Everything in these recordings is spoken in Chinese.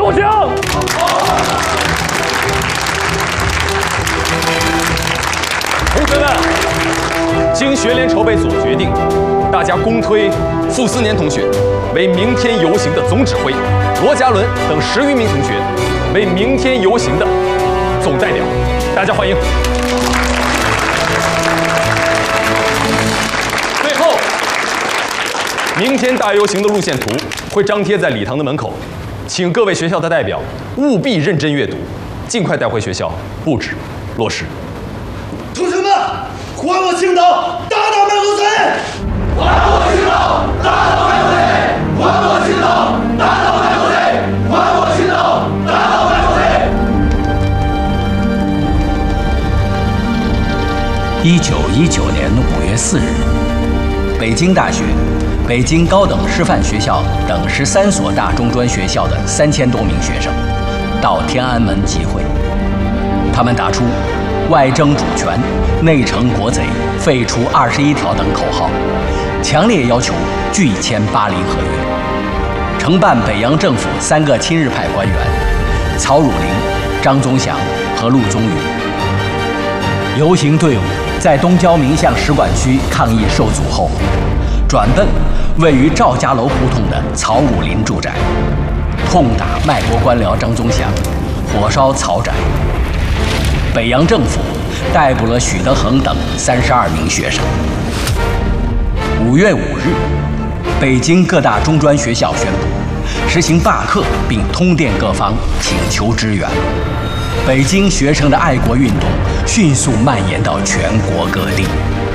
入请。同学们，经学联筹备组决定，大家公推傅斯年同学为明天游行的总指挥，罗家伦等10余名同学为明天游行的总代表。大家欢迎。最后，明天大游行的路线图会张贴在礼堂的门口，请各位学校的代表务必认真阅读，尽快带回学校布置落实。 同学们，还我青岛，打倒卖国贼！还我青岛，打倒卖国贼！还我青岛，打倒卖国贼！还我青岛，打倒卖国贼！1919年5月4日，北京大学、北京高等师范学校等13所大中专学校的3000多名学生到天安门集会，他们打出“外争主权，内惩国贼，废除21条”等口号，强烈要求拒签巴黎合约。承办北洋政府3个亲日派官员曹汝霖、张宗祥和陆宗舆。游行队伍在东交民巷使馆区抗议受阻后，转奔位于赵家楼胡同的曹汝霖住宅，痛打卖国官僚张宗祥，火烧曹宅。北洋政府逮捕了许德恒等32名学生。5月5日，北京各大中专学校宣布实行罢课，并通电各方请求支援。北京学生的爱国运动迅速蔓延到全国各地。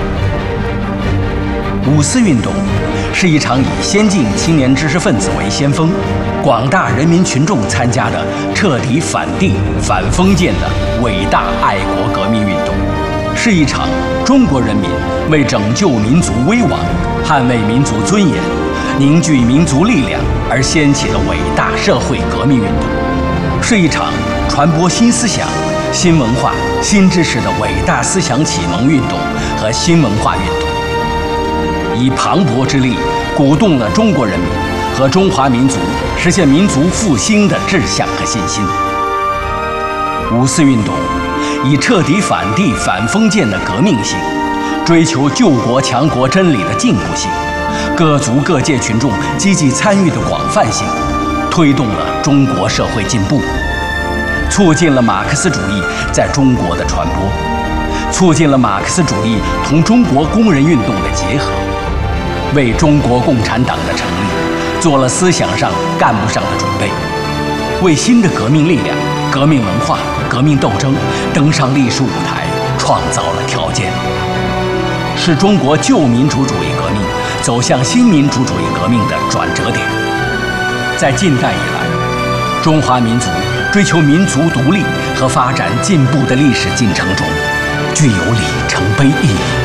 五四运动是一场以先进青年知识分子为先锋，广大人民群众参加的彻底反帝反封建的伟大爱国革命运动，是一场中国人民为拯救民族危亡、捍卫民族尊严、凝聚民族力量而掀起的伟大社会革命运动，是一场传播新思想、新文化、新知识的伟大思想启蒙运动和新文化运动，以磅礴之力鼓动了中国人民和中华民族实现民族复兴的志向和信心。五四运动以彻底反帝反封建的革命性，追求救国强国真理的进步性，各族各界群众积极参与的广泛性，推动了中国社会进步，促进了马克思主义在中国的传播，促进了马克思主义同中国工人运动的结合，为中国共产党的成立做了思想上、干部上的准备，为新的革命力量、革命文化、革命斗争登上历史舞台创造了条件，是中国旧民主主义革命走向新民主主义革命的转折点。在近代以来，中华民族追求民族独立和发展进步的历史进程中，具有里程碑意义。